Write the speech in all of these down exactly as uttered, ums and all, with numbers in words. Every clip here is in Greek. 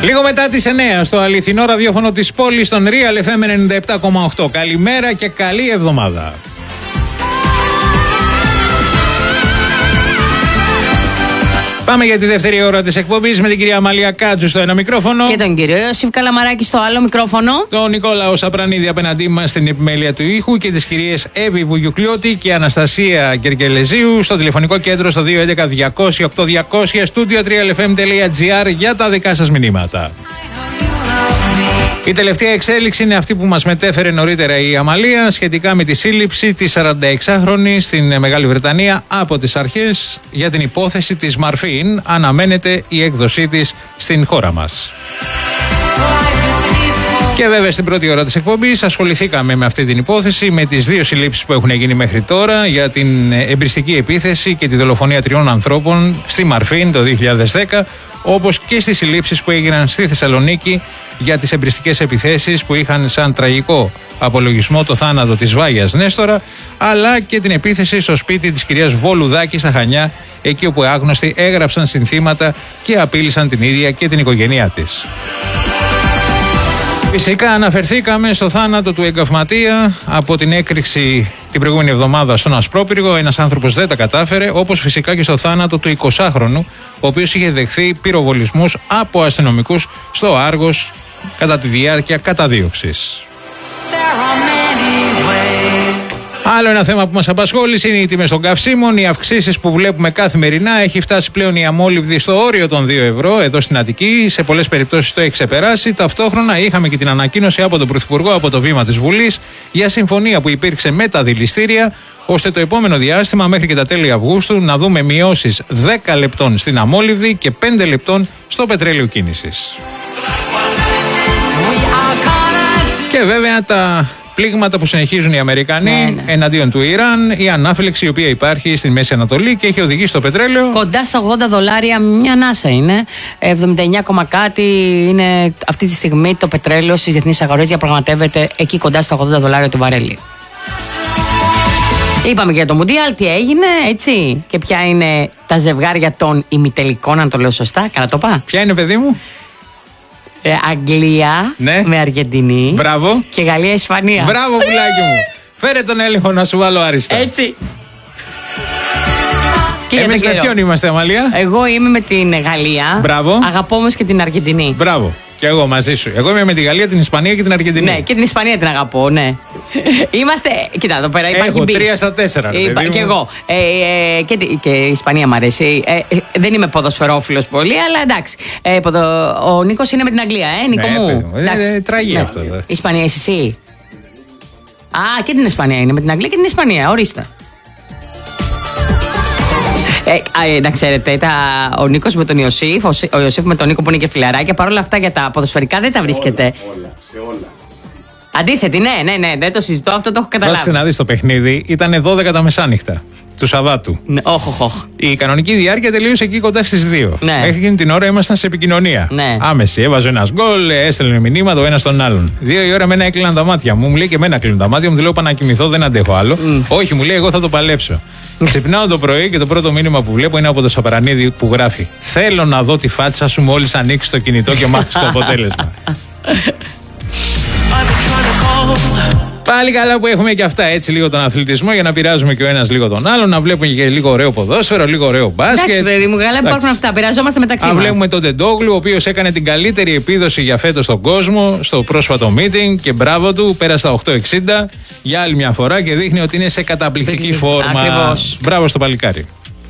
Λίγο μετά τις εννιά στο αληθινό ραδιόφωνο της πόλης, στον Real εφ εμ ενενήντα επτά κόμμα οκτώ. Καλημέρα και καλή εβδομάδα. Πάμε για τη δεύτερη ώρα της εκπομπής με την κυρία Αμαλία Κάτζου στο ένα μικρόφωνο. Και τον κύριο Ιωσήφ Καλαμαράκη στο άλλο μικρόφωνο. Τον Νικόλαο Σαπρανίδη απέναντί μας στην επιμέλεια του ήχου και τις κυρίες Εύη Βουγιουκλιώτη και Αναστασία Γεργελεζίου στο τηλεφωνικό κέντρο στο δύο έντεκα διακόσια οκτώ διακόσια στούντιο τρία εφ εμ τελεία τζι άρ για τα δικά σας μηνύματα. Η τελευταία εξέλιξη είναι αυτή που μας μετέφερε νωρίτερα η Αμαλία σχετικά με τη σύλληψη της σαρανταεξάχρονης στην Μεγάλη Βρετανία από τις αρχές για την υπόθεση της Μαρφίν. Αναμένεται η έκδοσή της στην χώρα μας. Και βέβαια στην πρώτη ώρα της εκπομπής ασχοληθήκαμε με αυτή την υπόθεση, με τις δύο συλλήψεις που έχουν γίνει μέχρι τώρα για την εμπριστική επίθεση και τη δολοφονία τριών ανθρώπων στη Μαρφίν το δύο χιλιάδες δέκα, όπως και στις συλλήψεις που έγιναν στη Θεσσαλονίκη για τις εμπριστικές επιθέσεις που είχαν σαν τραγικό απολογισμό το θάνατο της Βάγιας Νέστορα, αλλά και την επίθεση στο σπίτι της κυρίας Βολουδάκη στα Χανιά, εκεί όπου άγνωστοι έγραψαν συνθήματα και απείλησαν την ίδια και την οικογένειά της. Φυσικά αναφερθήκαμε στο θάνατο του εγκαυματία από την έκρηξη την προηγούμενη εβδομάδα στον Ασπρόπυργο. Ένας άνθρωπος δεν τα κατάφερε, όπως φυσικά και στο θάνατο του εικοσάχρονου, ο οποίος είχε δεχθεί πυροβολισμούς από αστυνομικούς στο Άργος κατά τη διάρκεια καταδίωξης. Άλλο ένα θέμα που μας απασχόλησε είναι οι τιμές των καυσίμων. Οι αυξήσεις που βλέπουμε καθημερινά. Έχει φτάσει πλέον η αμόλυβδη στο όριο των δύο ευρώ εδώ στην Αττική. Σε πολλές περιπτώσεις το έχει ξεπεράσει. Ταυτόχρονα είχαμε και την ανακοίνωση από τον Πρωθυπουργό, από το βήμα της Βουλής, για συμφωνία που υπήρξε με τα δηληστήρια, ώστε το επόμενο διάστημα μέχρι και τα τέλη Αυγούστου να δούμε μειώσεις δέκα λεπτών στην αμόλυβδη και πέντε λεπτών στο πετρέλαιο κίνησης. Και βέβαια τα πλήγματα που συνεχίζουν οι Αμερικανοί ναι, ναι. εναντίον του Ιράν, η ανάφλεξη η οποία υπάρχει στην Μέση Ανατολή και έχει οδηγήσει το πετρέλαιο κοντά στα ογδόντα δολάρια, μια ανάσα είναι. εβδομήντα εννιά κάτι είναι αυτή τη στιγμή το πετρέλαιο στις διεθνείς αγορές, διαπραγματεύεται εκεί κοντά στα ογδόντα δολάρια το βαρέλι. Είπαμε και για το Μουντιάλ, τι έγινε, έτσι. Και ποια είναι τα ζευγάρια των ημιτελικών, αν το λέω σωστά. Καλά το πά. Ποια είναι, παιδί μου? Αγγλία ναι. με Αργεντινή. Μπράβο. Και Γαλλία-Ισπανία. Μπράβο, πουλάκι μου. Φέρε τον έλεγχο να σου βάλω άριστα. Έτσι. Εμείς με ποιον είμαστε, Αμαλία? Εγώ είμαι με την Γαλλία. Μπράβο. Αγαπώ όμως και την Αργεντινή. Μπράβο. Και εγώ μαζί σου. Εγώ είμαι με τη Γαλλία, την Ισπανία και την Αργεντινή. Ναι, και την Ισπανία την αγαπώ, ναι. Είμαστε. Κοίτα, εδώ πέρα υπάρχει. Έχω τρία στα τέσσερα. Είπα, και εγώ. Ε, ε, και, και η Ισπανία μου αρέσει. Ε, ε, δεν είμαι ποδοσφαιρόφιλος πολύ, αλλά εντάξει. Ε, ποδο, ο Νίκος είναι με την Αγγλία, ε, Νίκο ναι, μου. Είναι τραγία αυτό. Ναι. Ισπανία, είσαι εσύ. Α, και την Ισπανία είναι με την Αγγλία και την Ισπανία, ορίστε. Ε, να ξέρετε, τα, ο Νίκος με τον Ιωσήφ, ο, ο Ιωσήφ με τον Νίκο που είναι και φιλαράκια, παρόλα αυτά για τα ποδοσφαιρικά δεν τα βρίσκεται. Όλα, σε όλα. Αντίθετη, ναι, ναι, ναι, δεν το συζητώ, αυτό το έχω καταλάβει. Δώστε να δεις το παιχνίδι, ήταν δώδεκα τα μεσάνυχτα του Σαββάτου. Ναι, όχ, όχ, όχ. Η κανονική διάρκεια τελείωσε εκεί κοντά στις δύο. Ναι. Μέχρι εκείνη την ώρα ήμασταν σε επικοινωνία. Ναι. Άμεση. Έβαζε ένας γκολ, έστελνε μηνύματα ο ένας τον άλλον. Δύο η ώρα μένα έκλειναν τα μάτια μου. Μου λέει και εμένα κλείνουν τα μάτια μου. Του λέω πάω να κοιμηθώ, δεν αντέχω άλλο. Mm. Όχι, μου λέει εγώ θα το παλέψω. Ξυπνάω το πρωί και το πρώτο μήνυμα που βλέπω είναι από το Σαπρανίδη που γράφει: θέλω να δω τη φάτσα σου μόλις ανοίξει το κινητό και μάθεις το αποτέλεσμα. Πάλι καλά που έχουμε και αυτά έτσι λίγο τον αθλητισμό για να πειράζουμε και ο ένας λίγο τον άλλον, να βλέπουμε και λίγο ωραίο ποδόσφαιρο, λίγο ωραίο μπάσκετ. Εντάξει, παιδί μου, καλά υπάρχουν αυτά. Πειραζόμαστε μεταξύ μας. Αν βλέπουμε τον Τεντόγλου, ο οποίος έκανε την καλύτερη επίδοση για φέτος στον κόσμο στο πρόσφατο meeting και μπράβο του, πέρασε τα οκτώ εξήντα για άλλη μια φορά και δείχνει ότι είναι σε καταπληκτική φόρμα. Ακριβώς. Μπράβο στο παλικάρι.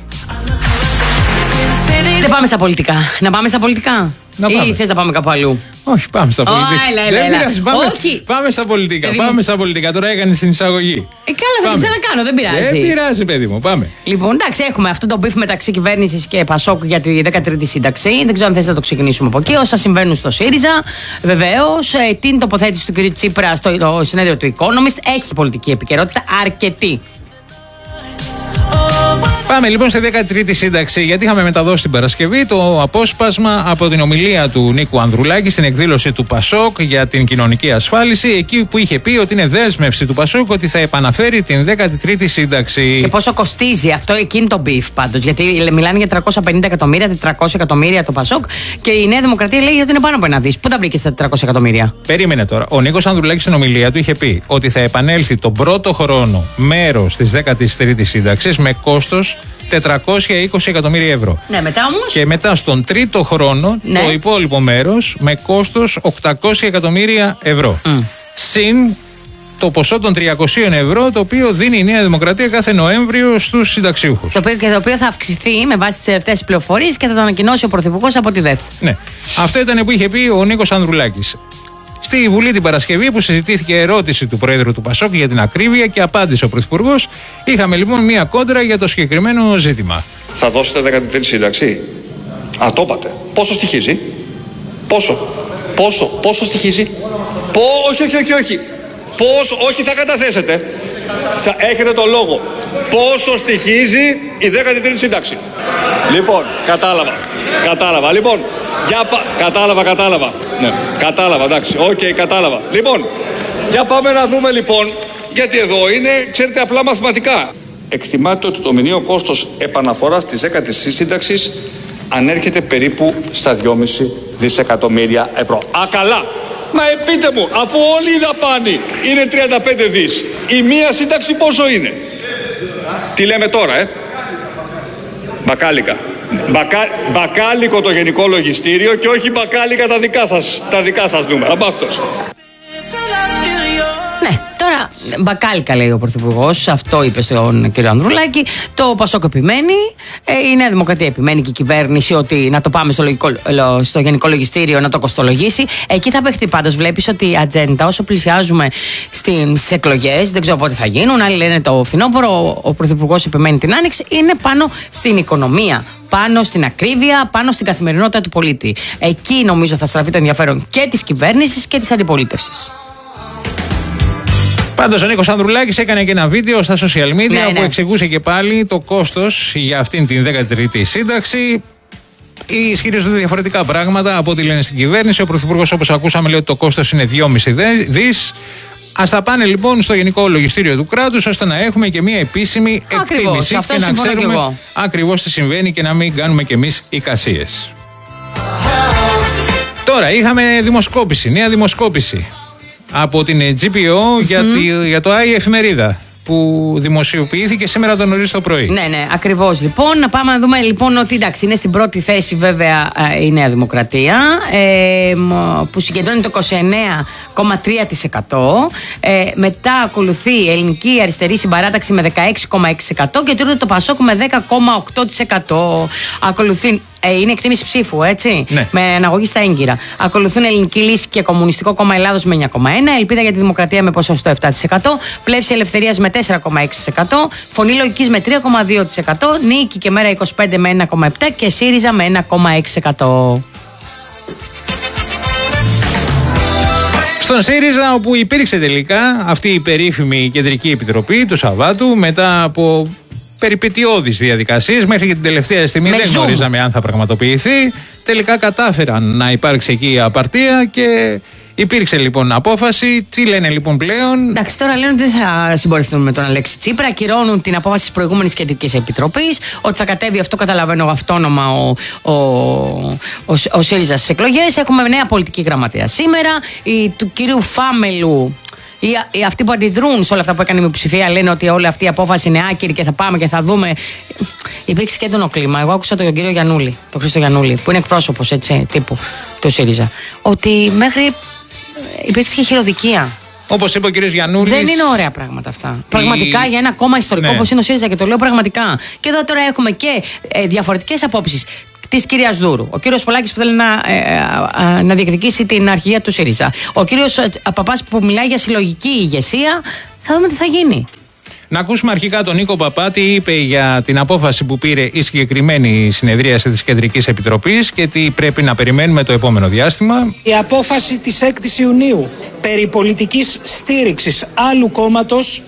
Δεν πάμε στα πολιτικά. Να πάμε στα πολιτικά. Να πάμε. Ή θες να πάμε κάπου αλλού? Όχι, πάμε στα πολιτικά. Oh, έλα, έλα, δεν έλα. πειράζει, πάμε, Όχι. πάμε στα πολιτικά. Παιδί πάμε μου. στα πολιτικά. Τώρα έκανε την εισαγωγή. Ε, καλά, θα την ξανακάνω, δεν πειράζει. Δεν πειράζει, παιδί μου, πάμε. Λοιπόν, εντάξει, έχουμε αυτό το μπιφ μεταξύ κυβέρνηση και Πασόκ για τη δέκατη τρίτη σύνταξη. Δεν ξέρω αν θες να το ξεκινήσουμε από εκεί. Όσα συμβαίνουν στο ΣΥΡΙΖΑ, βεβαίως. Ε, την τοποθέτηση του κ. Τσίπρα στο το συνέδριο του Economist. Έχει πολιτική επικαιρότητα αρκετή. Πάμε λοιπόν στη δέκατη τρίτη σύνταξη, γιατί είχαμε μεταδώσει την Παρασκευή το απόσπασμα από την ομιλία του Νίκου Ανδρουλάκη στην εκδήλωση του Πασόκ για την κοινωνική ασφάλιση, εκεί που είχε πει ότι είναι δέσμευση του Πασόκ ότι θα επαναφέρει την δέκατη τρίτη σύνταξη. Και πόσο κοστίζει αυτό εκείνη το μπιφ πάντως, γιατί μιλάνε για τριακόσια πενήντα εκατομμύρια, τετρακόσια εκατομμύρια το Πασόκ και η Νέα Δημοκρατία λέει ότι είναι πάνω από ένα δις. Πού τα βρήκε στα τετρακόσια εκατομμύρια? Περίμενε τώρα. Ο Νίκος Ανδρουλάκης στην ομιλία του είχε πει ότι θα επανέλθει τον πρώτο χρόνο μέρος της δέκατης τρίτης σύνταξης με κόστος τετρακόσια είκοσι εκατομμύρια ευρώ. Ναι, μετά όμως. Και μετά στον τρίτο χρόνο ναι. το υπόλοιπο μέρος με κόστος οκτακόσια εκατομμύρια ευρώ. Mm. Συν το ποσό των τριακοσίων ευρώ το οποίο δίνει η Νέα Δημοκρατία κάθε Νοέμβριο στους συνταξιούχους. Το οποίο, και το οποίο θα αυξηθεί με βάση τις τελευταίες πληροφορίες και θα το ανακοινώσει ο Πρωθυπουργός από τη ΔΕΘ. Ναι. Αυτό ήταν που είχε πει ο Νίκος Ανδρουλάκης. Στη Βουλή την Παρασκευή που συζητήθηκε ερώτηση του Πρόεδρου του Πασόκ για την ακρίβεια και απάντησε ο Πρωθυπουργός, είχαμε λοιπόν μία κόντρα για το συγκεκριμένο ζήτημα. Θα δώσετε δέκατη τρίτη σύνταξη? Α, το είπατε. Πόσο στοιχίζει? Πόσο? Πόσο? Πόσο στοιχίζει? Πο... Όχι, όχι, όχι, όχι. Πόσο? Όχι, θα καταθέσετε. Έχετε το λόγο. Πόσο στοιχίζει η δέκατη τρίτη σύνταξη? Λοιπόν, κατάλαβα. Κατάλαβα. Λοιπόν, για πα... κατάλαβα, κατάλαβα. Ναι, κατάλαβα, εντάξει. Οκ, okay, κατάλαβα. Λοιπόν, για πάμε να δούμε λοιπόν, γιατί εδώ είναι, ξέρετε, απλά μαθηματικά. Εκτιμάται ότι το μηνιαίο κόστος επαναφοράς της δέκατης σύνταξης ανέρχεται περίπου στα δυόμισι δισεκατομμύρια ευρώ. Α, καλά. Μα πείτε μου, αφού όλη η δαπάνη είναι τριάντα πέντε δις, η μία σύνταξη πόσο είναι? Τι λέμε τώρα, ε? Μπακάλικα. Μπακα... Μπακάλικο το Γενικό Λογιστήριο και όχι μπακάλικα τα δικά σας, τα δικά σας νούμερα. Από αυτός. Ναι, τώρα μπακάλικα λέει ο Πρωθυπουργός, αυτό είπε στον κύριο Ανδρουλάκη. Το Πασόκ επιμένει, η Νέα Δημοκρατία επιμένει και η κυβέρνηση ότι να το πάμε στο, λογικό, στο Γενικό Λογιστήριο να το κοστολογήσει. Εκεί θα παιχτεί πάντως. Βλέπεις ότι η ατζέντα όσο πλησιάζουμε στις εκλογές, δεν ξέρω πότε θα γίνουν, άλλοι λένε το φθινόπωρο, ο Πρωθυπουργός επιμένει την Άνοιξη, είναι πάνω στην οικονομία, πάνω στην ακρίβεια, πάνω στην καθημερινότητα του πολίτη. Εκεί νομίζω θα στραφεί το ενδιαφέρον και της κυβέρνησης και της αντιπολίτευσης. Πάντως ο Νίκος Ανδρουλάκης έκανε και ένα βίντεο στα social media ναι, όπου ναι. εξηγούσε και πάλι το κόστος για αυτήν την δέκατη τρίτη σύνταξη. Ισχυρίζονται διαφορετικά πράγματα από ό,τι λένε στην κυβέρνηση. Ο Πρωθυπουργός, όπως ακούσαμε, λέει ότι το κόστος είναι δυόμισι δις. Ας τα πάνε λοιπόν στο Γενικό Λογιστήριο του κράτους, ώστε να έχουμε και μια επίσημη εκτίμηση αυτό και να ξέρουμε ακριβώς τι συμβαίνει και να μην κάνουμε κι εμείς εικασίες. Τώρα είχαμε δημοσκόπηση, νέα δημοσκόπηση από την τζι πι ο mm-hmm. για, τη, για το Άι Εφημερίδα, που δημοσιοποιήθηκε σήμερα το νωρίς το πρωί. Ναι, ναι, ακριβώς λοιπόν. Να πάμε να δούμε λοιπόν ότι εντάξει, είναι στην πρώτη θέση βέβαια η Νέα Δημοκρατία, ε, που συγκεντρώνει το είκοσι εννέα κόμμα τρία τοις εκατό. Ε, μετά ακολουθεί η Ελληνική Αριστερή Συμπαράταξη με δεκαέξι κόμμα έξι τοις εκατό και τρίτο το Πασόκ με δέκα κόμμα οκτώ τοις εκατό. Ακολουθεί. Είναι εκτίμηση ψήφου, έτσι, ναι. με αναγωγή στα έγκυρα. Ακολουθούν Ελληνική Λύση και Κομμουνιστικό Κόμμα Ελλάδος με εννέα κόμμα ένα τοις εκατό, Ελπίδα για τη Δημοκρατία με ποσοστό επτά τοις εκατό, Πλεύση Ελευθερίας με τέσσερα κόμμα έξι τοις εκατό, Φωνή Λογικής με τρία κόμμα δύο τοις εκατό, Νίκη και Μέρα είκοσι πέντε με ένα κόμμα επτά τοις εκατό και ΣΥΡΙΖΑ με ένα κόμμα έξι τοις εκατό. Στον ΣΥΡΙΖΑ, όπου υπήρξε τελικά αυτή η περίφημη Κεντρική Επιτροπή του Σαββάτου, μετά από περιπετειώδεις διαδικασίες, μέχρι και την τελευταία στιγμή με δεν ζουν. γνωρίζαμε αν θα πραγματοποιηθεί. Τελικά κατάφεραν να υπάρξει εκεί η απαρτία και υπήρξε λοιπόν απόφαση. Τι λένε λοιπόν πλέον? Εντάξει, τώρα λένε ότι δεν θα συμπορευτούν με τον Αλέξη Τσίπρα. Ακυρώνουν την απόφαση της προηγούμενης Κεντρικής Επιτροπής, ότι θα κατέβει, αυτό καταλαβαίνω αυτόνομα, ο, ο, ο, ο ΣΥΡΙΖΑ στις εκλογές. Έχουμε νέα πολιτική γραμματεία σήμερα. Η, του κυρίου Φάμελου. Οι, οι, αυτοί που αντιδρούν σε όλα αυτά που έκανε η μειοψηφία λένε ότι όλη αυτή η απόφαση είναι άκυρη και θα πάμε και θα δούμε. Υπήρξε και έντονο κλίμα. Εγώ άκουσα τον κύριο Γιαννούλη, τον Χρήστο Γιαννούλη, που είναι εκπρόσωπος έτσι, τύπου του ΣΥΡΙΖΑ, ότι μέχρι υπήρξε και χειροδικία. Όπως είπε ο κύριος Γιαννούλης. Δεν είναι ωραία πράγματα αυτά. Η... Πραγματικά για ένα κόμμα ιστορικό, ναι, όπως είναι ο ΣΥΡΙΖΑ, και το λέω πραγματικά. Και εδώ τώρα έχουμε και ε, διαφορετικές απόψεις της κυρίας Δούρου. Ο κύριος Πολάκης που θέλει να, ε, ε, να διεκδικήσει την αρχηγία του ΣΥΡΙΖΑ. Ο κύριος Παπάς που μιλάει για συλλογική ηγεσία. Θα δούμε τι θα γίνει. Να ακούσουμε αρχικά τον Νίκο Παπά τι είπε για την απόφαση που πήρε η συγκεκριμένη συνεδρίαση της Κεντρικής Επιτροπής και τι πρέπει να περιμένουμε το επόμενο διάστημα. Η απόφαση της έκτης Ιουνίου περί πολιτικής στήριξης άλλου κόμματος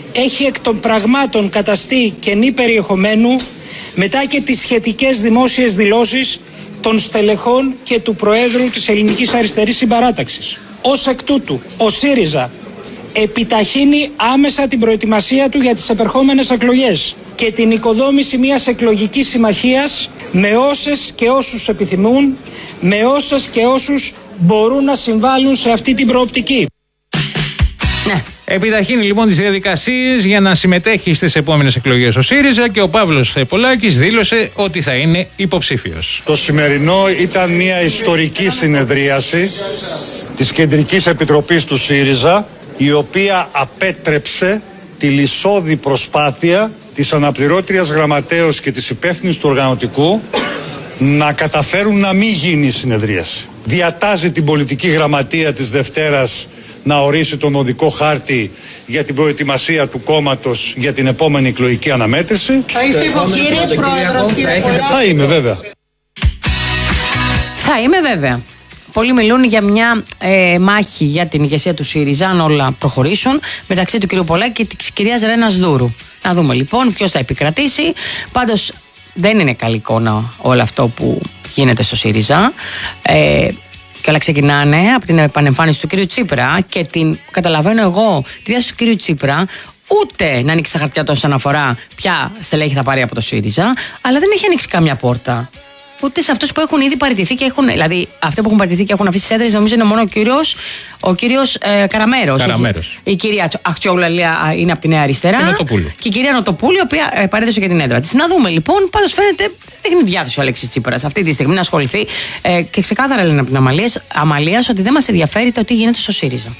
έχει εκ των πραγμάτων καταστεί κενή περιεχομένου μετά και τις σχετικές δημόσιες δηλώσεις των στελεχών και του Προέδρου της Ελληνικής Αριστερής Συμπαράταξης. Ως εκ τούτου, ο ΣΥΡΙΖΑ επιταχύνει άμεσα την προετοιμασία του για τις επερχόμενες εκλογές και την οικοδόμηση μιας εκλογικής συμμαχίας με όσες και όσους επιθυμούν, με όσες και όσους μπορούν να συμβάλλουν σε αυτή την προοπτική. Ναι. Επιταχύνει λοιπόν τις διαδικασίες για να συμμετέχει στις επόμενες εκλογές ο ΣΥΡΙΖΑ και ο Παύλος Πολάκης δήλωσε ότι θα είναι υποψήφιος. Το σημερινό ήταν μια ιστορική συνεδρίαση της Κεντρικής Επιτροπής του ΣΥΡΙΖΑ, η οποία απέτρεψε τη λυσώδη προσπάθεια της αναπληρώτριας γραμματέως και της υπεύθυνης του οργανωτικού να καταφέρουν να μην γίνει η συνεδρίαση. Διατάζει την πολιτική γραμματεία της Δευτέρας να ορίσει τον οδικό χάρτη για την προετοιμασία του κόμματος για την επόμενη εκλογική αναμέτρηση. Θα είστε υποψήφιος πρόεδρος, κύριε Πολάκη? Θα είμαι βέβαια. Θα είμαι βέβαια. Πολλοί μιλούν για μια ε, μάχη για την ηγεσία του ΣΥΡΙΖΑ, αν όλα προχωρήσουν, μεταξύ του κ. Πολάκη και της κυρίας Ρένας Δούρου. Να δούμε λοιπόν ποιος θα επικρατήσει. Πάντως δεν είναι καλή εικόνα όλο αυτό που γίνεται στο ΣΥΡΙΖΑ. Ε, και όλα ξεκινάνε από την επανεμφάνιση του κ. Τσίπρα και την, καταλαβαίνω εγώ, τη διάσταση του κ. Τσίπρα, ούτε να ανοίξει τα χαρτιά του όσον αφορά ποια στελέχη θα πάρει από το ΣΥΡΙΖΑ, αλλά δεν έχει ανοίξει καμιά πόρτα. Ούτε σε αυτούς που έχουν ήδη παραιτηθεί και έχουν. Δηλαδή, αυτοί που έχουν παραιτηθεί και έχουν αφήσει τις έδρες, νομίζω είναι μόνο ο κύριος, ο κύριος ε, Καραμέρος. Καραμέρος. Η κυρία Αχτσιόγλου είναι από τη Νέα Αριστερά. Και, και η κυρία Νοτοπούλου, η οποία ε, παρέδωσε και την έδρα της. Να δούμε λοιπόν. Πάντως φαίνεται δεν έχει διάθεση ο Αλέξης Τσίπρας αυτή τη στιγμή να ασχοληθεί. Ε, και ξεκάθαρα λένε από την Αμαλίας ότι δεν μας ενδιαφέρει το τι γίνεται στο ΣΥΡΙΖΑ.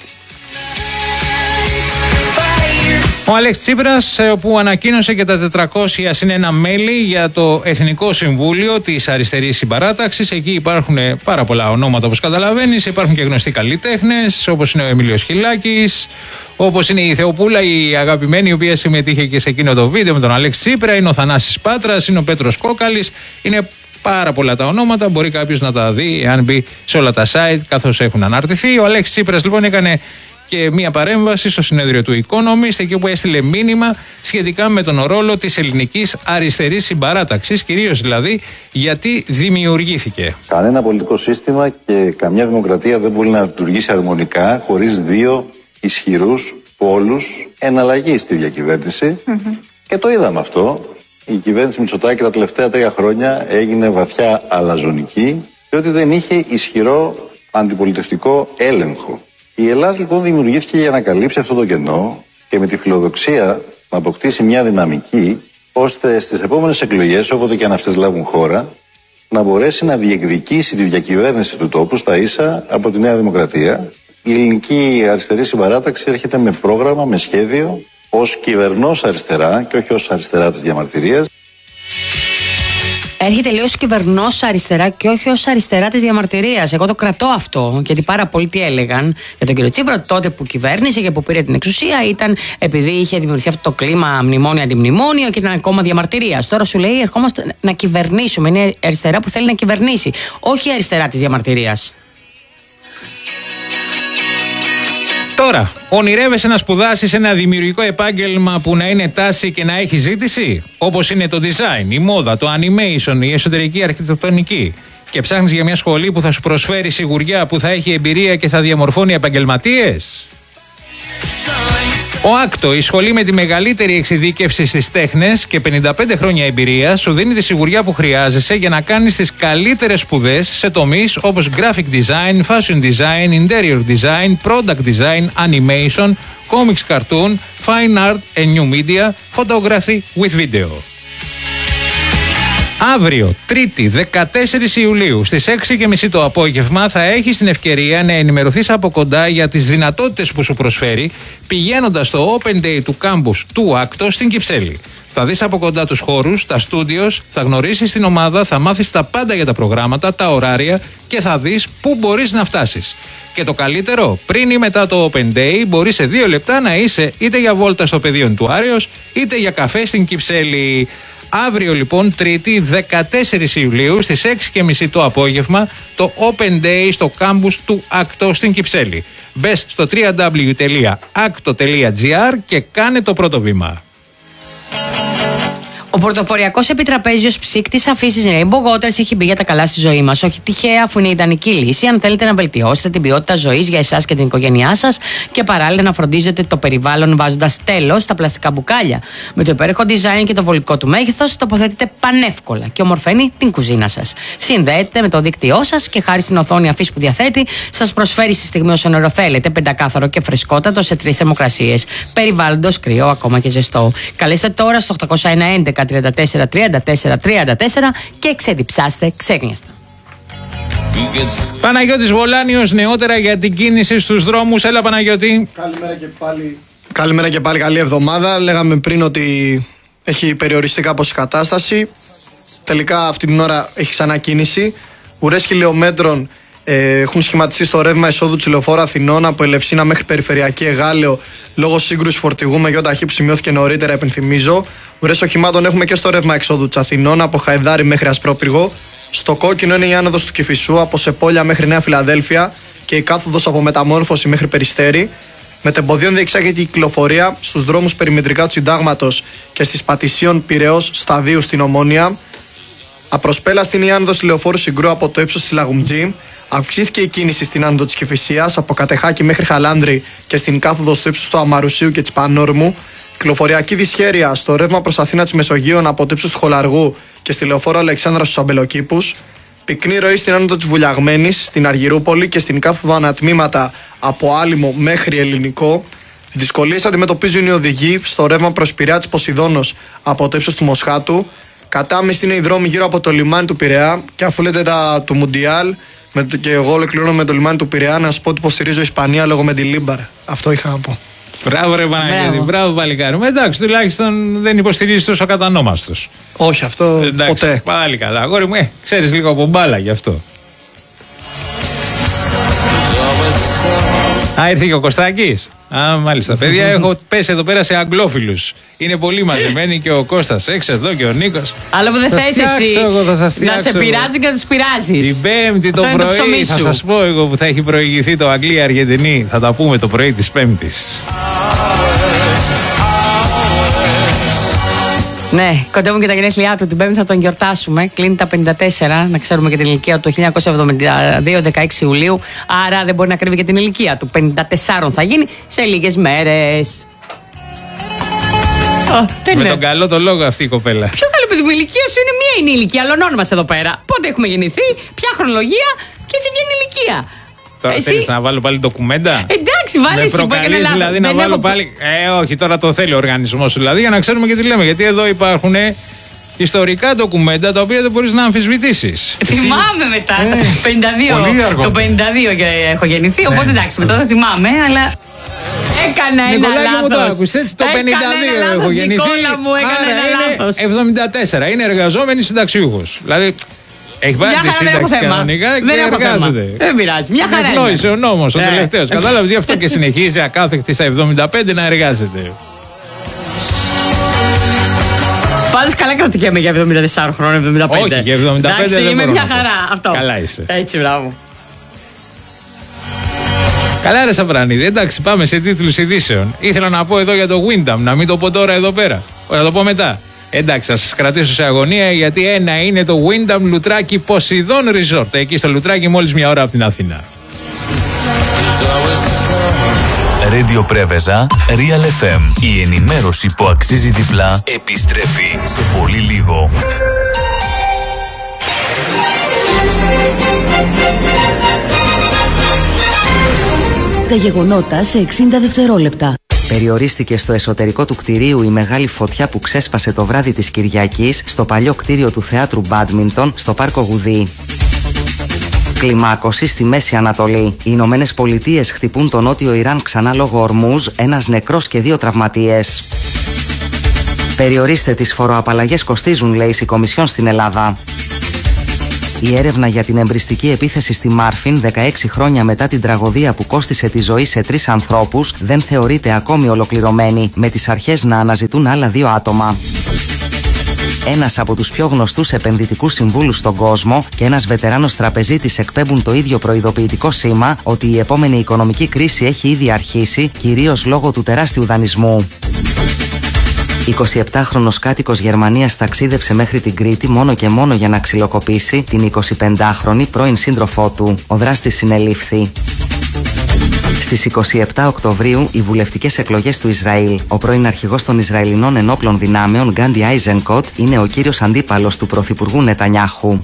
Ο Αλέξης Τσίπρας, που ανακοίνωσε και τα τετρακόσια συν ένα μέλη για το Εθνικό Συμβούλιο της Αριστερής Συμπαράταξης. Εκεί υπάρχουν πάρα πολλά ονόματα, όπως καταλαβαίνεις. Υπάρχουν και γνωστοί καλλιτέχνες, όπως είναι ο Εμίλιος Χιλάκης, όπως είναι η Θεοπούλα, η αγαπημένη, η οποία συμμετείχε και σε εκείνο το βίντεο με τον Αλέξη Τσίπρα. Είναι ο Θανάσης Πάτρας, είναι ο Πέτρος Κόκαλης. Είναι πάρα πολλά τα ονόματα. Μπορεί κάποιος να τα δει, εάν μπει σε όλα τα site, καθώς έχουν αναρτηθεί. Ο Αλέξης Τσίπρας λοιπόν έκανε και μία παρέμβαση στο συνέδριο του Economist, εκεί όπου έστειλε μήνυμα σχετικά με τον ρόλο της ελληνικής αριστερής συμπαράταξης, κυρίως δηλαδή γιατί δημιουργήθηκε. Κανένα πολιτικό σύστημα και καμιά δημοκρατία δεν μπορεί να λειτουργήσει αρμονικά χωρίς δύο ισχυρούς πόλους εναλλαγή στη διακυβέρνηση. Mm-hmm. Και το είδαμε αυτό. Η κυβέρνηση Μητσοτάκη τα τελευταία τρία χρόνια έγινε βαθιά αλαζονική, διότι δεν είχε ισχυρό αντιπολιτευτικό έλεγχο. Η Ελλάδα λοιπόν δημιουργήθηκε για να καλύψει αυτό το κενό και με τη φιλοδοξία να αποκτήσει μια δυναμική ώστε στις επόμενες εκλογές, όποτε και αν αυτές λάβουν χώρα, να μπορέσει να διεκδικήσει τη διακυβέρνηση του τόπου στα ίσα από τη Νέα Δημοκρατία. Η ελληνική αριστερή συμπαράταξη έρχεται με πρόγραμμα, με σχέδιο, ως κυβερνός αριστερά και όχι ως αριστερά της διαμαρτυρίας. Έρχεται λέει ως κυβερνός αριστερά και όχι ως αριστερά της διαμαρτυρίας. Εγώ το κρατώ αυτό, γιατί πάρα πολλοί τι έλεγαν για τον κύριο Τσίπρα τότε που κυβέρνησε και που πήρε την εξουσία ήταν επειδή είχε δημιουργηθεί αυτό το κλίμα μνημόνιο-αντιμνημόνιο και ήταν κόμμα διαμαρτυρίας. Τώρα σου λέει ερχόμαστε να κυβερνήσουμε. Είναι αριστερά που θέλει να κυβερνήσει, όχι αριστερά της διαμαρτυρίας. Τώρα, ονειρεύεσαι να σπουδάσεις ένα δημιουργικό επάγγελμα που να είναι τάση και να έχει ζήτηση, όπως είναι το design, η μόδα, το animation, η εσωτερική αρχιτεκτονική, και ψάχνεις για μια σχολή που θα σου προσφέρει σιγουριά, που θα έχει εμπειρία και θα διαμορφώνει επαγγελματίες? Ο Άκτο, η σχολή με τη μεγαλύτερη εξειδίκευση στις τέχνες και πενήντα πέντε χρόνια εμπειρία, σου δίνει τη σιγουριά που χρειάζεσαι για να κάνεις τις καλύτερες σπουδές σε τομείς όπως graphic design, fashion design, interior design, product design, animation, comics cartoon, fine art and new media, photography with video. Αύριο, Τρίτη, δεκατέσσερις Ιουλίου, στις έξι και μισή το απόγευμα, θα έχεις την ευκαιρία να ενημερωθείς από κοντά για τις δυνατότητες που σου προσφέρει, πηγαίνοντας στο Open Day του κάμπους του Άκτο στην Κυψέλη. Θα δεις από κοντά τους χώρους, τα στούντιος, θα γνωρίσεις την ομάδα, θα μάθεις τα πάντα για τα προγράμματα, τα ωράρια και θα δεις πού μπορείς να φτάσεις. Και το καλύτερο, πριν ή μετά το Open Day, μπορείς σε δύο λεπτά να είσαι είτε για βόλτα στο πεδίο του Άρεως, είτε για καφέ στην Κυψέλη. Αύριο λοιπόν, Τρίτη δεκατέσσερις Ιουλίου, στις έξι και μισή το απόγευμα, το Open Day στο κάμπους του ΑΚΤΟ στην Κυψέλη. Μπες στο double-u double-u double-u τελεία aktο τελεία gr και κάνε το πρώτο βήμα. Ο πρωτοποριακός επιτραπέζιος ψύκτης αφήσης Rainbow Waters έχει μπει για τα καλά στη ζωή μας. Όχι τυχαία, αφού είναι η ιδανική λύση αν θέλετε να βελτιώσετε την ποιότητα ζωής για εσάς και την οικογένειά σας και παράλληλα να φροντίζετε το περιβάλλον βάζοντας τέλος στα πλαστικά μπουκάλια. Με το υπέροχο design και το βολικό του μέγεθος τοποθετείτε πανεύκολα και ομορφαίνει την κουζίνα σας. Συνδέεται με το δίκτυό σας και χάρη στην οθόνη αφής που διαθέτει, σας προσφέρει στη στιγμή όσο νερό θέλετε, πεντακάθαρο και φρεσκότατο σε τρεις θερμοκρασίες. Περιβάλλοντος κρύο, ακόμα και ζεστό. Καλέστε τώρα στο οκτώ ένα ένα τριάντα τέσσερα τριάντα τέσσερα τριάντα τέσσερα και ξεδιψάστε ξέγνιαστα. Παναγιώτης Βολάνιος, νεότερα για την κίνηση στους δρόμους. Έλα Παναγιώτη. Καλημέρα και πάλι. Καλημέρα και πάλι, καλή εβδομάδα. Λέγαμε πριν ότι έχει περιοριστεί κάπως η κατάσταση. Τελικά αυτή την ώρα έχει ξανά κίνηση. Ουρές χιλιόμετρων ε, έχουν σχηματιστεί στο ρεύμα εισόδου του Λεωφόρου Αθηνών από Ελευσίνα μέχρι Περιφερειακή Εγάλεο λόγω σύγκρουση φορτηγού με γιοταχή που σημειώθηκε νωρίτερα, επενθυμίζω. Ουρές οχημάτων έχουμε και στο ρεύμα εξόδου της Αθηνών από Χαϊδάρι μέχρι Ασπρόπυργο. Στο κόκκινο είναι η άνοδος του Κηφισού από Σεπόλια μέχρι Νέα Φιλαδέλφια και η κάθοδος από Μεταμόρφωση μέχρι Περιστέρι. Μετεμποδίων διεξάγεται η κυκλοφορία στους δρόμους περιμετρικά του Συντάγματος και στις Πατησίων Πειραιώς Σταδίου στην Ομόνια. Απροσπέλαστη είναι η άνοδος Λεωφόρου Συγκρού από το ύψος της Λαγουμτζή. Αυξήθηκε η κίνηση στην άνοδο της Κηφισίας από Κατεχάκη μέχρι Χαλάνδρη και στην κάθοδο στο ύψος του Αμαρουσίου και της Πανόρμου. Κυκλοφοριακή δυσχέρεια στο ρεύμα προς Αθήνα της Μεσογείων από το ύψος του Χολαργού και στη Λεωφόρο Αλεξάνδρα στους Αμπελοκήπους. Πυκνή ροή στην άνοδο της Βουλιαγμένης, στην Αργυρούπολη και στην κάθοδο ανατμήματα από Άλυμο μέχρι Ελληνικό. Δυσκολίες αντιμετωπίζουν οι οδηγοί στο ρεύμα προς Πειραιά της Ποσειδώνος από το ύψος του Μοσχάτου. Κατάμεστη είναι οι δρόμοι γύρω από το λιμάνι του Πειραιά και αφού λέτε τα του Μουντιάλ και εγώ ολοκληρώνω με το λιμάνι του Πειραιά, να σας πω ότι υποστηρίζω Ισπανία λόγω με τη Λίμπαρ. Αυτό είχα να πω. Μπράβο ρε Παναγιώτη, μπράβο παλικάρι. Εντάξει, τουλάχιστον δεν υποστηρίζει τόσο ακατανόμαστος. Όχι, αυτό εντάξει, ποτέ. Πάλι καλά, αγόρι μου, ε, ξέρεις λίγο από μπάλα γι' αυτό. Α, ήρθε και ο Κωστάκης. Α, μάλιστα. Παιδιά, έχω πέσει εδώ πέρα σε αγγλόφιλους. Είναι πολύ μαζεμένοι και ο Κώστας έξω εδώ και ο Νίκος. Αλλά που δεν θες εσύ εγώ, θα να σε πειράζουν και να τους πειράζεις. Την Πέμπτη το πρωί θα σας πω εγώ που θα έχει προηγηθεί το Αγγλία-Αργεντινή. Θα τα πούμε το πρωί της Πέμπτης. Ναι, κοντεύουν και τα γενέθλιά του. Την Πέμπτη θα τον γιορτάσουμε. Κλείνει τα πενήντα τέσσερα. Να ξέρουμε και την ηλικία του το χίλια εννιακόσια εβδομήντα δύο, δεκαέξι Ιουλίου. Άρα δεν μπορεί να κρύβει και την ηλικία του. πενήντα τέσσερα θα γίνει σε λίγες μέρες. Oh, με τον καλό το λόγο αυτή η κοπέλα. Πιο καλό παιδί μου, η ηλικία σου είναι μία είναι η ηλικία. Αλλονών μας εδώ πέρα. Πότε έχουμε γεννηθεί, ποια χρονολογία και έτσι βγαίνει η ηλικία. Τώρα εσύ... θέλεις να βάλω πάλι ντοκουμέντα. Εντάξει, βάλει εσύ που έκανε λάθος. Δηλαδή να βάλω έχω... πάλι. Ε, όχι, τώρα το θέλει ο οργανισμός σου δηλαδή για να ξέρουμε και τι λέμε. Γιατί εδώ υπάρχουν ιστορικά ντοκουμέντα τα οποία δεν μπορείς να αμφισβητήσεις. Θυμάμαι μετά. Ε, πενήντα δύο, το πενήντα δύο έχω γεννηθεί, οπότε ναι. Εντάξει, μετά δεν θυμάμαι, αλλά. Έκανα ένα λάθος. Έτσι, το πενήντα δύο έχω γεννηθεί. Μου, άρα ένα είναι εβδομήντα τέσσερα. Είναι εργαζόμενοι συνταξιούχος. Δηλαδή. Έχει πάρει τη σύνταξη κανονικά και εργάζεται. Δεν πειράζει. Μια χαρά. Ευνόησε ο νόμος ο τελευταίος. Κατάλαβε γι' αυτό και συνεχίζει ακάθεκτη στα εβδομήντα πέντε να εργάζεται. Πάντως καλά κρατηκέμαι για εβδομήντα τέσσερα χρόνια, εβδομήντα πέντε. Όχι, για εβδομήντα πέντε δεν είμαι μια χαρά. Αυτό. Καλά είσαι. Έτσι, μπράβο. Καλά ρε Σαπρανίδη, εντάξει πάμε σε τίτλους ειδήσεων. Ήθελα να πω εδώ για το Windham, να μην το πω τώρα εδώ πέρα. Να το πω μετά. Εντάξει, θα σας κρατήσω σε αγωνία γιατί ένα είναι το Windham Λουτράκι Poseidon Resort. Εκεί στο Λουτράκι μόλις μια ώρα από την Αθήνα. Radio Πρέβεζα, Real εφ εμ. Η ενημέρωση που αξίζει διπλά επιστρέφει σε πολύ λίγο. Τα γεγονότα σε εξήντα δευτερόλεπτα. Περιορίστηκε στο εσωτερικό του κτηρίου η μεγάλη φωτιά που ξέσπασε το βράδυ της Κυριακής στο παλιό κτίριο του Θεάτρου Μπάντμιντον στο Πάρκο Γουδί. Κλιμάκωση στη Μέση Ανατολή. Οι Ηνωμένες Πολιτείες χτυπούν το νότιο Ιράν ξανά λόγω ορμούζ, ένας νεκρός και δύο τραυματίες. Περιορίστε τις φοροαπαλλαγές κοστίζουν, λέει η Κομισιόν στην Ελλάδα. Η έρευνα για την εμπριστική επίθεση στη Μάρφιν, δεκαέξι χρόνια μετά την τραγωδία που κόστισε τη ζωή σε τρεις ανθρώπους, δεν θεωρείται ακόμη ολοκληρωμένη, με τις αρχές να αναζητούν άλλα δύο άτομα. Ένας από τους πιο γνωστούς επενδυτικούς συμβούλους στον κόσμο και ένας βετεράνος τραπεζίτης εκπέμπουν το ίδιο προειδοποιητικό σήμα ότι η επόμενη οικονομική κρίση έχει ήδη αρχίσει, κυρίως λόγω του τεράστιου δανεισμού. εικοσιεπτάχρονος κάτοικος Γερμανίας ταξίδευσε μέχρι την Κρήτη μόνο και μόνο για να ξυλοκοπήσει την εικοσιπεντάχρονη πρώην σύντροφό του. Ο δράστης συνελήφθη. Στις είκοσι επτά Οκτωβρίου, οι βουλευτικές εκλογές του Ισραήλ. Ο πρώην αρχηγός των Ισραηλινών ενόπλων δυνάμεων, Γκάντι Άιζενκοτ, είναι ο κύριος αντίπαλος του πρωθυπουργού Νετανιάχου.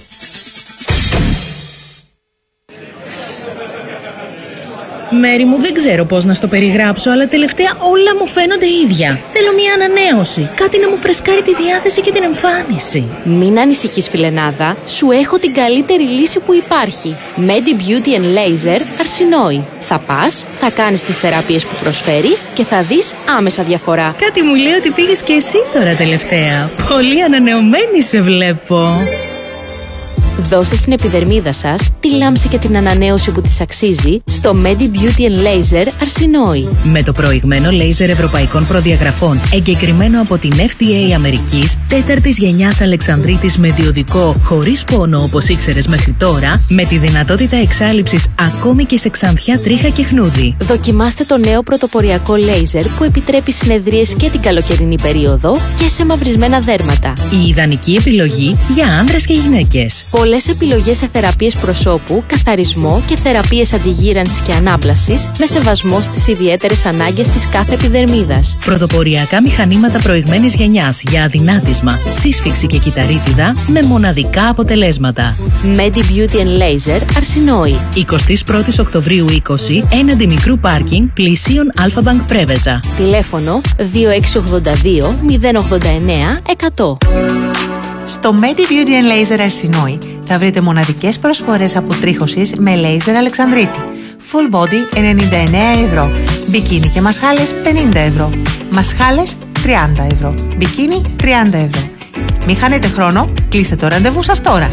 Μέρη μου, δεν ξέρω πώς να στο περιγράψω, αλλά τελευταία όλα μου φαίνονται ίδια. Θέλω μια ανανέωση. Κάτι να μου φρεσκάρει τη διάθεση και την εμφάνιση. Μην ανησυχείς, φιλενάδα. Σου έχω την καλύτερη λύση που υπάρχει. Medi Beauty and Laser Arsinoi. Θα πας, θα κάνεις τις θεραπείες που προσφέρει και θα δεις άμεσα διαφορά. Κάτι μου λέει ότι πήγες και εσύ τώρα τελευταία. Πολύ ανανεωμένη σε βλέπω. Δώστε στην επιδερμίδα σας τη λάμψη και την ανανέωση που της αξίζει στο Medi Beauty and Laser Arsinoi. Με το προηγμένο λέιζερ ευρωπαϊκών προδιαγραφών, εγκεκριμένο από την εφ ντι έι Αμερικής, τέταρτης γενιάς Αλεξανδρίτης με διοδικό, χωρίς πόνο όπως ήξερες μέχρι τώρα, με τη δυνατότητα εξάλειψης ακόμη και σε ξανθιά, τρίχα και χνούδι. Δοκιμάστε το νέο πρωτοποριακό λέιζερ που επιτρέπει συνεδρίες και την καλοκαιρινή περίοδο και σε μαυρισμένα δέρματα. Η ιδανική επιλογή για άνδρες και γυναίκες. Πολλές επιλογές σε θεραπείες προσώπου, καθαρισμό και θεραπείες αντιγύρανσης και ανάπλασης με σεβασμό στις ιδιαίτερες ανάγκες της κάθε επιδερμίδας. Πρωτοποριακά μηχανήματα προηγμένης γενιάς για αδυνάτισμα, σύσφυξη και κυταρίτιδα με μοναδικά αποτελέσματα. Medi Beauty and Laser Arsinoi. εικοστή πρώτη Οκτωβρίου είκοσι, έναντι μικρού πάρκινγκ πλησίων Αλφα-Μπανκ Πρέβεζα. Τηλέφωνο δύο έξι ογδόντα δύο μηδέν ογδόντα εννέα εκατό. Στο Medi Beauty and Laser Arsinoi θα βρείτε μοναδικές προσφορές αποτρίχωσης με λέιζερ Αλεξανδρίτη. Full body ενενήντα εννέα ευρώ. Μπικίνι και μασχάλες πενήντα ευρώ. Μασχάλες τριάντα ευρώ. Μπικίνι τριάντα ευρώ. Μην χάνετε χρόνο, κλείστε το ραντεβού σας τώρα.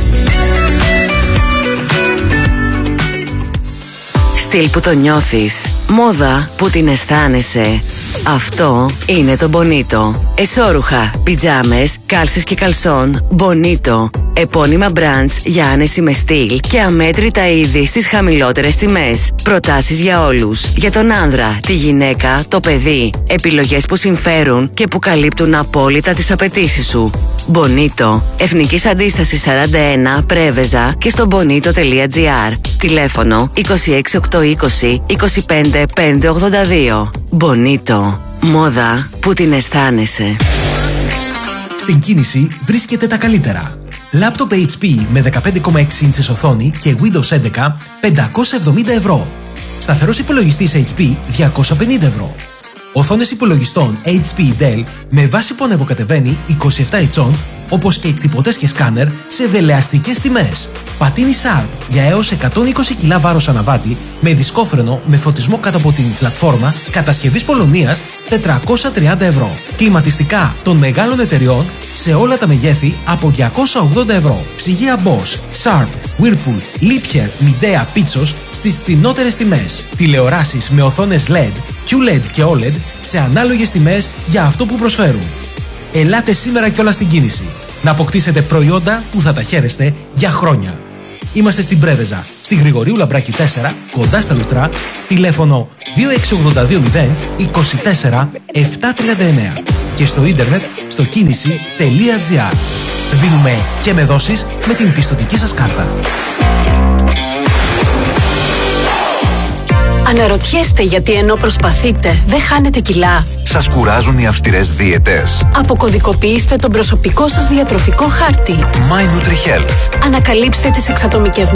Στυλ που το νιώθεις, μόδα που την αισθάνεσαι. Αυτό είναι το Bonito. Εσώρουχα, πιτζάμες, κάλσες και καλσόν. Bonito. Επώνυμα brands για άνεση με στυλ και αμέτρητα είδη στις χαμηλότερες τιμές. Προτάσεις για όλους. Για τον άνδρα, τη γυναίκα, το παιδί. Επιλογές που συμφέρουν και που καλύπτουν απόλυτα τις απαιτήσεις σου. Bonito. Εθνικής Αντίστασης σαράντα ένα, Πρέβεζα και στο bonito τελεία gr. Τηλέφωνο είκοσι έξι οκτακόσια είκοσι είκοσι πέντε πεντακόσια ογδόντα δύο. Bonito. Μόδα που την αισθάνεσαι. Στην κίνηση βρίσκεται τα καλύτερα. Λάπτοπ έιτς πι με δεκαπέντε κόμμα έξι ίντσες οθόνη και Windows έντεκα πεντακόσια εβδομήντα ευρώ. Σταθερός υπολογιστής έιτς πι διακόσια πενήντα ευρώ. Οθόνες υπολογιστών έιτς πι Dell με βάση που ανεβοκατεβαίνει είκοσι επτά ιντσών, όπως και εκτυπωτές και σκάνερ σε δελεαστικές τιμές. Πατίνι Sharp για έως εκατόν είκοσι κιλά βάρος αναβάτη με δισκόφρενο με φωτισμό κάτω από την πλατφόρμα κατασκευής Πολωνίας τετρακόσια τριάντα ευρώ. Κλιματιστικά των μεγάλων εταιριών σε όλα τα μεγέθη από διακόσια ογδόντα ευρώ. Ψυγεία Bosch, Sharp, Whirlpool, Liebherr, Midea, Pitsos στις φθηνότερες τιμές. Τηλεοράσεις με οθόνες ελ ι ντι, κιου ελ ι ντι και ο ελ ι ντι σε ανάλογες τιμές για αυτό που προσφέρουν. Ελάτε σήμερα κιόλας στην κίνηση να αποκτήσετε προϊόντα που θα τα χαίρεστε για χρόνια. Είμαστε στην Πρέβεζα, στη Γρηγορίου Λαμπράκη τέσσερα, κοντά στα Λουτρά, τηλέφωνο δύο έξι ογδόντα δύο μηδέν είκοσι τέσσερα επτακόσια τριάντα εννέα και στο ίντερνετ στο κίνηση τελεία gr. Δίνουμε και με δόσεις με την πιστωτική σας κάρτα. Αναρωτιέστε γιατί ενώ προσπαθείτε δεν χάνετε κιλά. Σας κουράζουν οι αυστηρές δίαιτες. Αποκωδικοποιήστε τον προσωπικό σας διατροφικό χάρτη. My Nutri Health. Ανακαλύψτε τις εξατομικευμένες